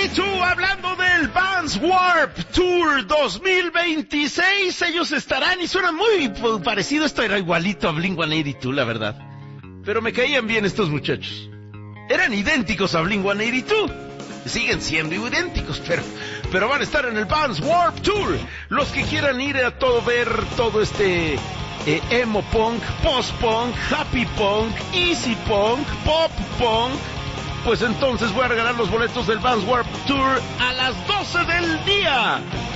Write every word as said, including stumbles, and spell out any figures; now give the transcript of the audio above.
eighty-two, hablando del Vans Warped Tour dos mil veintiséis, ellos estarán y suena muy parecido, esto era igualito a Blink ciento ochenta y dos, la verdad. Pero me caían bien estos muchachos. Eran idénticos a Blink ciento ochenta y dos. Siguen siendo idénticos, pero, pero van a estar en el Vans Warped Tour. Los que quieran ir a todo ver todo este eh, emo punk, post punk, happy punk, easy punk, pop punk, pues entonces voy a regalar los boletos del Vans Warped Tour a las doce del día.